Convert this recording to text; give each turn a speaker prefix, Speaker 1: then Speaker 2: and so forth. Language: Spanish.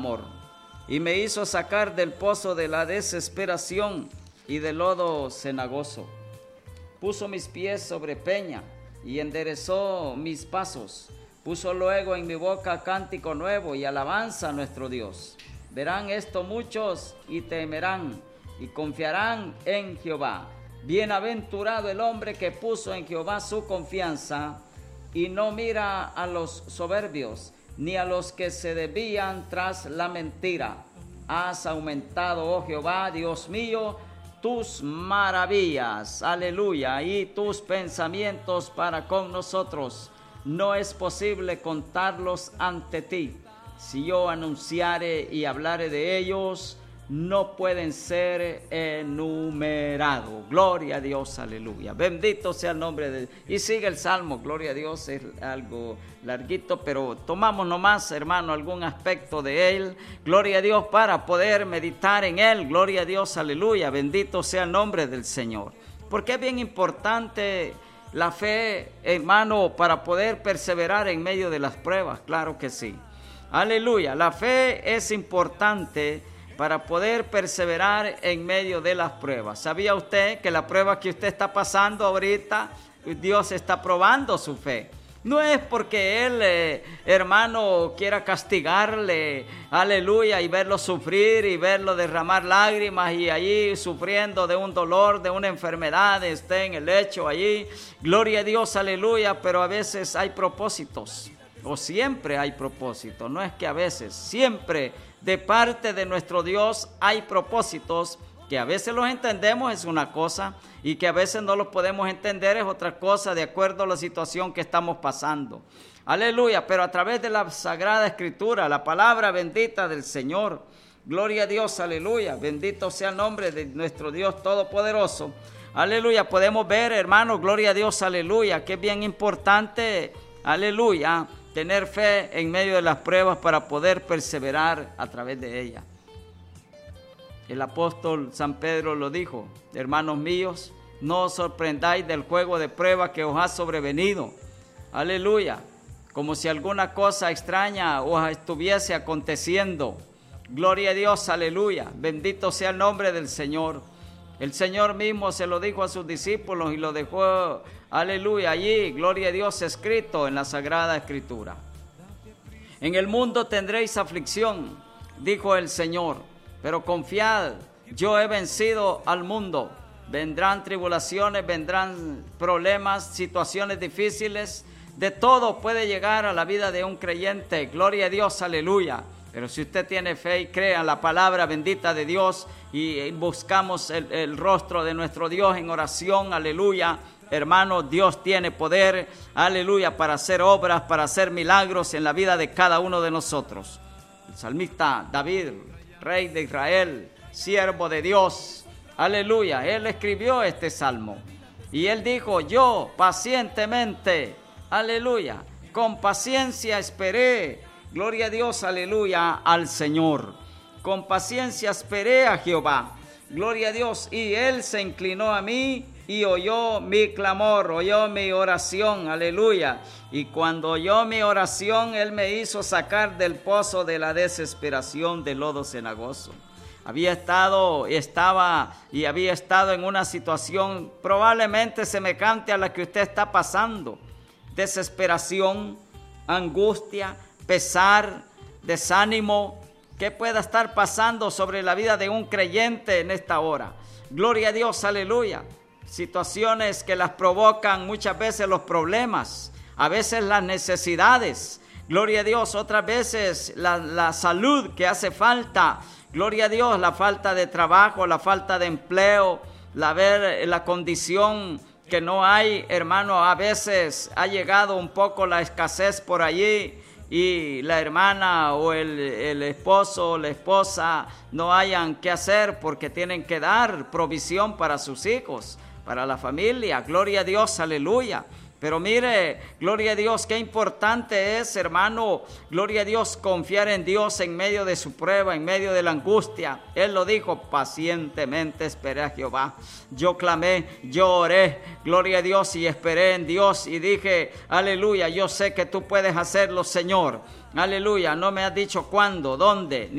Speaker 1: clamor, y me hizo sacar del pozo de la desesperación y del lodo cenagoso. Puso mis pies sobre peña y enderezó mis pasos. Puso luego en mi boca cántico nuevo y alabanza a nuestro Dios. Verán esto muchos y temerán y confiarán en Jehová. Bienaventurado el hombre que puso en Jehová su confianza y no mira a los soberbios ni a los que se desvían tras la mentira. Has aumentado, oh Jehová, Dios mío, tus maravillas, aleluya, y tus pensamientos para con nosotros. No es posible contarlos ante ti. Si yo anunciare y hablare de ellos, no pueden ser enumerados. Gloria a Dios, aleluya. Bendito sea el nombre de Dios. Y sigue el Salmo, gloria a Dios, es algo larguito, pero tomamos nomás, hermano, algún aspecto de él. Gloria a Dios para poder meditar en él. Gloria a Dios, aleluya. Bendito sea el nombre del Señor. Porque es bien importante la fe, hermano, para poder perseverar en medio de las pruebas. Claro que sí. Aleluya. La fe es importante para poder perseverar en medio de las pruebas. ¿Sabía usted que la prueba que usted está pasando ahorita, Dios está probando su fe? No es porque Él, hermano, quiera castigarle, aleluya, y verlo sufrir y verlo derramar lágrimas y allí sufriendo de un dolor, de una enfermedad, esté en el lecho allí. Gloria a Dios, aleluya, pero a veces hay propósitos, o siempre hay propósitos, no es que a veces, siempre de parte de nuestro Dios hay propósitos que a veces los entendemos es una cosa y que a veces no los podemos entender es otra cosa de acuerdo a la situación que estamos pasando. Aleluya, pero a través de la Sagrada Escritura, la palabra bendita del Señor, gloria a Dios, aleluya, bendito sea el nombre de nuestro Dios Todopoderoso. Aleluya, podemos ver, hermano, gloria a Dios, aleluya, que es bien importante, aleluya, tener fe en medio de las pruebas para poder perseverar a través de ellas. El apóstol San Pedro lo dijo: hermanos míos, no os sorprendáis del juego de prueba que os ha sobrevenido. Aleluya, como si alguna cosa extraña os estuviese aconteciendo. Gloria a Dios, aleluya, bendito sea el nombre del Señor. El Señor mismo se lo dijo a sus discípulos y lo dejó, aleluya, allí, gloria a Dios, escrito en la Sagrada Escritura. En el mundo tendréis aflicción, dijo el Señor, pero confiad, yo he vencido al mundo. Vendrán tribulaciones, vendrán problemas, situaciones difíciles, de todo puede llegar a la vida de un creyente, gloria a Dios, aleluya. Pero si usted tiene fe y cree en la palabra bendita de Dios y buscamos el rostro de nuestro Dios en oración, aleluya, hermano, Dios tiene poder, aleluya, para hacer obras, para hacer milagros en la vida de cada uno de nosotros. El salmista David, rey de Israel, siervo de Dios, aleluya, él escribió este salmo y él dijo: yo pacientemente, aleluya, con paciencia esperé, gloria a Dios, aleluya, al Señor. Con paciencia esperé a Jehová, gloria a Dios, y Él se inclinó a mí y oyó mi clamor, oyó mi oración, aleluya. Y cuando oyó mi oración, Él me hizo sacar del pozo de la desesperación del lodo cenagoso. Había estado en una situación probablemente semejante a la que usted está pasando. Desesperación, angustia, pesar, desánimo, que pueda estar pasando sobre la vida de un creyente en esta hora. Gloria a Dios, aleluya. Situaciones que las provocan muchas veces los problemas, a veces las necesidades. Gloria a Dios, otras veces la salud que hace falta. Gloria a Dios, la falta de trabajo, la falta de empleo, la condición que no hay, hermano, a veces ha llegado un poco la escasez por allí y la hermana o el esposo o la esposa no hayan qué hacer porque tienen que dar provisión para sus hijos, para la familia. Gloria a Dios, aleluya. Pero mire, gloria a Dios, qué importante es, hermano, gloria a Dios, confiar en Dios en medio de su prueba, en medio de la angustia. Él lo dijo: pacientemente esperé a Jehová. Yo clamé, yo oré, gloria a Dios, y esperé en Dios y dije: aleluya, yo sé que tú puedes hacerlo, Señor. Aleluya, no me has dicho cuándo, dónde,